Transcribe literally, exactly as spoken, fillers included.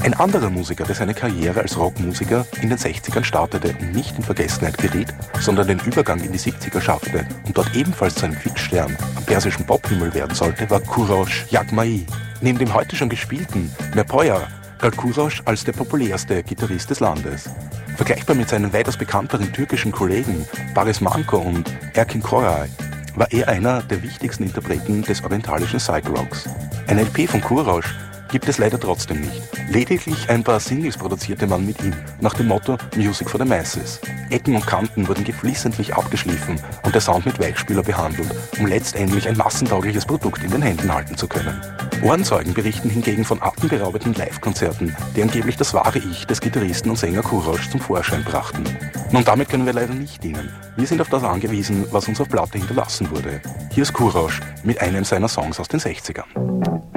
Ein anderer Musiker, der seine Karriere als Rockmusiker in den sechzigern startete und nicht in Vergessenheit geriet, sondern den Übergang in die siebziger schaffte und dort ebenfalls zu einem Fixstern am persischen Pophimmel werden sollte, war Kourosh Jagmai. Neben dem heute schon gespielten Mepoya galt Kourosh als der populärste Gitarrist des Landes. Vergleichbar mit seinen weitaus bekannteren türkischen Kollegen Barış Manço und Erkin Koray war er einer der wichtigsten Interpreten des orientalischen Psych-Rocks. Ein L P von Kourosh gibt es leider trotzdem nicht. Lediglich ein paar Singles produzierte man mit ihm, nach dem Motto Music for the Masses. Ecken und Kanten wurden geflissentlich abgeschliffen und der Sound mit Weichspüler behandelt, um letztendlich ein massentaugliches Produkt in den Händen halten zu können. Ohrenzeugen berichten hingegen von atemberaubenden Live-Konzerten, die angeblich das wahre Ich des Gitarristen und Sänger Kourosh zum Vorschein brachten. Nun, damit können wir leider nicht dienen. Wir sind auf das angewiesen, was uns auf Platte hinterlassen wurde. Hier ist Kourosh mit einem seiner Songs aus den sechzigern.